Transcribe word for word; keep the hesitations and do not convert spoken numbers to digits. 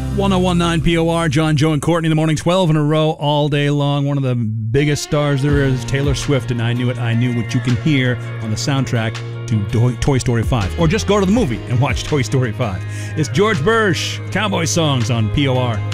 one oh one point nine P O R, John, Joe, and Courtney in the morning, twelve in a row all day long. One of the biggest stars there is, Taylor Swift, and I Knew It, I Knew, which you can hear on the soundtrack to Toy Story five. Or just go to the movie and watch Toy Story five. It's George Burch, Cowboy Songs on P O R.